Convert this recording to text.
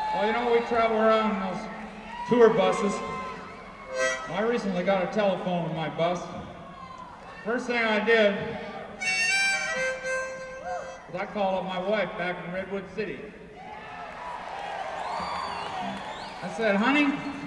Well, you know, we travel around in those tour buses. Well, I recently got a telephone in my bus. First thing I did was I called up my wife back in Redwood City. I said, honey,